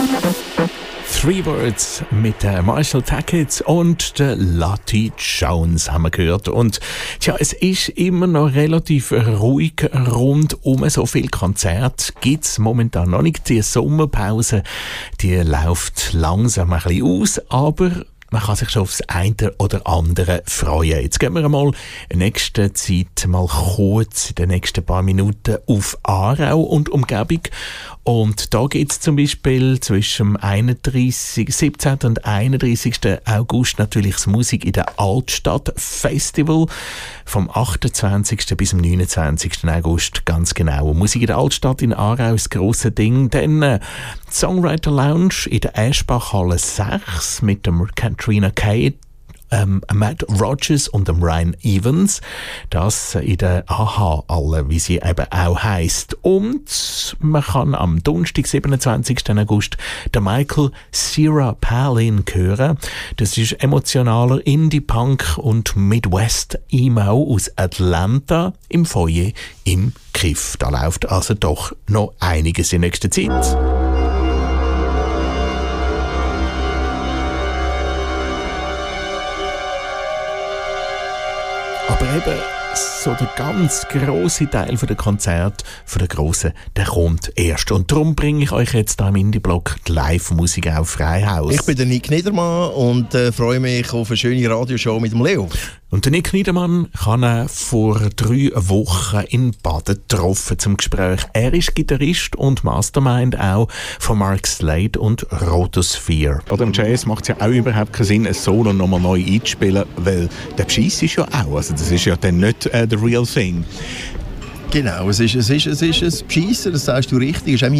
Three Words mit Marshall Tackett und der Lottie Jones haben wir gehört. Und tja, es ist immer noch relativ ruhig rundum. So viele Konzerte gibt es momentan noch nicht. Die Sommerpause, die läuft langsam ein bisschen aus, aber man kann sich schon aufs eine oder andere freuen. Jetzt gehen wir einmal in der nächsten Zeit mal kurz, in den nächsten paar Minuten, auf Aarau und Umgebung. Und da geht es zum Beispiel zwischen dem 17. und 31. August natürlich das Musik in der Altstadt Festival. Vom 28. bis zum 29. August, ganz genau. Musik in der Altstadt in Aarau ist das grosse Ding. Dann Songwriter Lounge in der Eschbachhalle 6 mit dem Katrina Kaye, Matt Rogers und dem Ryan Evans. Das in der AHA-Halle, wie sie eben auch heisst. Und man kann am Donnerstag, 27. August, den Michael Cera Palin hören. Das ist emotionaler Indie-Punk und Midwest-Emo aus Atlanta im Foyer im Kiff. Da läuft also doch noch einiges in nächster Zeit. Aber eben so der ganz grosse Teil der Konzerte, von der grossen, der kommt erst. Und darum bringe ich euch jetzt hier im Indie-Blog die Live-Musik auf Freihaus. Ich bin der Nick Niedermann und freue mich auf eine schöne Radioshow mit dem Leo. Und der Nick Niedermann kann er vor 3 Wochen in Baden getroffen zum Gespräch. Er ist Gitarrist und Mastermind auch von Mark Slade und Rhodosphere. Oder im Jazz macht es ja auch überhaupt keinen Sinn, ein Solo nochmal neu einzuspielen, weil der Beschiss ist ja auch, also das ist ja dann nicht the real thing. Genau, es ist ein Beschissen, das sagst du richtig.